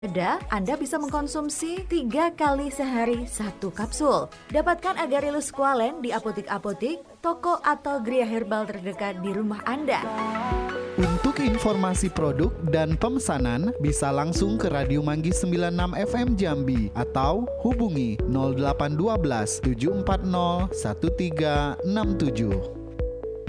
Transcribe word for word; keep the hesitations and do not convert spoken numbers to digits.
Ada, Anda bisa mengkonsumsi tiga kali sehari satu kapsul. Dapatkan Agarelus Squalene di apotik-apotik, toko atau geria herbal terdekat di rumah Anda. Untuk informasi produk dan pemesanan bisa langsung ke Radio Manggis sembilan puluh enam F M Jambi atau hubungi nol delapan satu dua tujuh empat nol satu tiga enam tujuh.